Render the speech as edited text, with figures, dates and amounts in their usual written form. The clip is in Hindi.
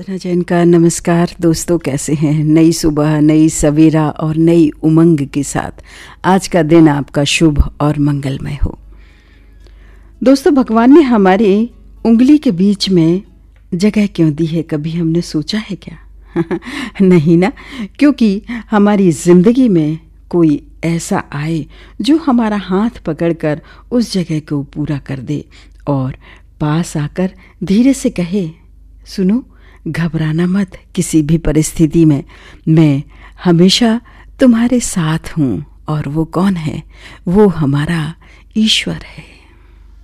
साधना जैन का नमस्कार। दोस्तों, कैसे हैं? नई सुबह, नई सवेरा और नई उमंग के साथ आज का दिन आपका शुभ और मंगलमय हो। दोस्तों, भगवान ने हमारी उंगली के बीच में जगह क्यों दी है, कभी हमने सोचा है क्या? नहीं ना, क्योंकि हमारी जिंदगी में कोई ऐसा आए जो हमारा हाथ पकड़कर उस जगह को पूरा कर दे और पास आकर धीरे से कहे, सुनो, घबराना मत, किसी भी परिस्थिति में मैं हमेशा तुम्हारे साथ हूँ। और वो कौन है? वो हमारा ईश्वर है।